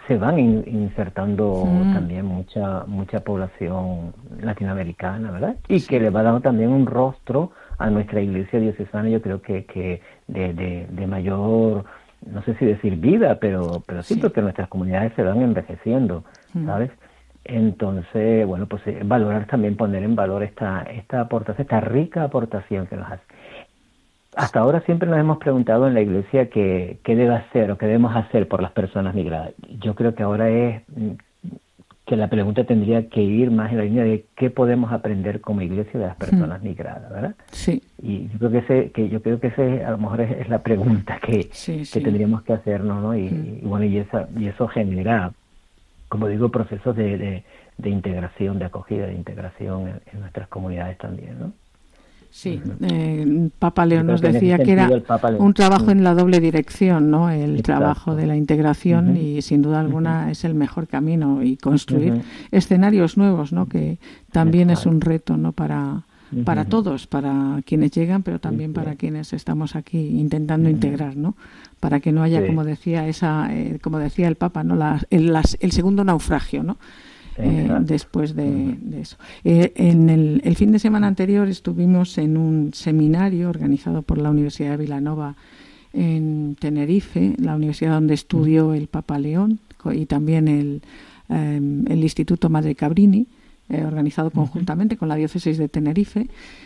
se van insertando también mucha población latinoamericana, ¿verdad? Y que le va dando también un rostro a nuestra iglesia diocesana, yo creo que de mayor, no sé si decir vida, pero sí, porque nuestras comunidades se van envejeciendo, ¿sabes? Entonces, bueno, pues valorar también, poner en valor esta aportación, esta rica aportación que nos hace. Hasta ahora siempre nos hemos preguntado en la iglesia qué debe hacer o qué debemos hacer por las personas migradas. Yo creo que ahora es que la pregunta tendría que ir más en la línea de qué podemos aprender como iglesia de las personas migradas, ¿verdad? Sí. Y yo creo que ese a lo mejor es la pregunta que tendríamos que hacernos, ¿no? Y bueno, y eso genera, como digo, procesos de integración, de acogida, de integración en nuestras comunidades también, ¿no? Sí, Papa León nos decía que era un trabajo en la doble dirección, ¿no? El trabajo de la integración y sin duda alguna es el mejor camino, y construir escenarios nuevos, ¿no? Que también es un reto, ¿no? Para todos, para quienes llegan, pero también para quienes estamos aquí intentando integrar, ¿no? Para que no haya, como decía como decía el Papa, ¿no? El segundo naufragio, ¿no? Después de eso. En el fin de semana anterior estuvimos en un seminario organizado por la Universidad de Vilanova en Tenerife, la universidad donde estudió el Papa León, y también el Instituto Madre Cabrini, organizado conjuntamente con la diócesis de Tenerife.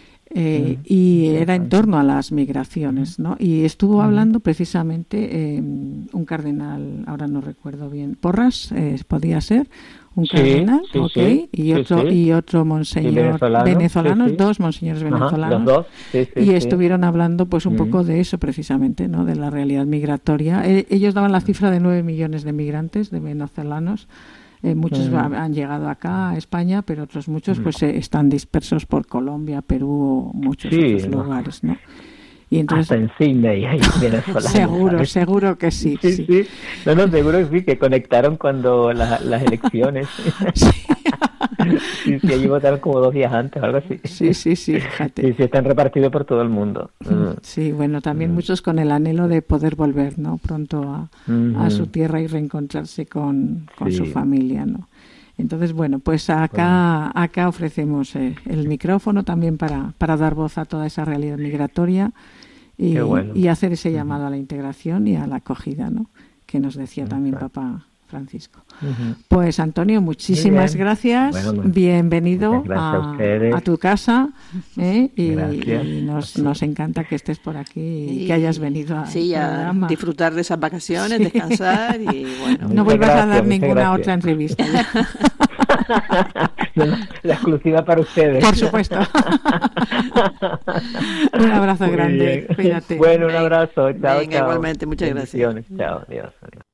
Y era en torno a las migraciones, ¿no? Y estuvo hablando precisamente un cardenal, ahora no recuerdo bien, Porras, podía ser un cardenal, y otro monseñor venezolano, dos monseñores venezolanos, los dos, y estuvieron hablando pues un poco de eso precisamente, ¿no? De la realidad migratoria. Ellos daban la cifra de 9 millones de migrantes, de venezolanos. Muchos han llegado acá a España, pero otros muchos pues están dispersos por Colombia, Perú, muchos otros lugares, ¿no? Y entonces, hasta en Sydney hay venezolanos. Seguro que sí. No, seguro que sí, que conectaron cuando las elecciones. Sí, allí votaron como 2 días antes o algo así. Sí, fíjate. Y se están repartidos por todo el mundo. Sí, bueno, también muchos con el anhelo de poder volver, ¿no? Pronto a su tierra y reencontrarse con su familia, ¿no? Entonces, bueno, pues acá ofrecemos el micrófono también para dar voz a toda esa realidad migratoria y hacer ese llamado a la integración y a la acogida, ¿no? Que nos decía también Papa Francisco. Pues Antonio, muchísimas gracias. Bueno, bienvenido a tu casa, y nos encanta que estés por aquí y que hayas venido a disfrutar de esas vacaciones, descansar y bueno. No vuelvas a dar ninguna otra entrevista. La exclusiva para ustedes. Por supuesto. Un abrazo grande. Cuídate. Bueno, un abrazo. Chao. Igualmente, muchas gracias. Chao, adiós.